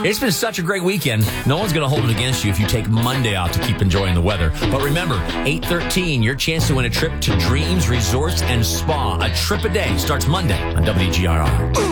It's been such a great weekend. No one's going to hold it against you if you take Monday off to keep enjoying the weather. But remember, 8/13, your chance to win a trip to Dreams Resorts and Spa. A trip a day starts Monday on WGRR.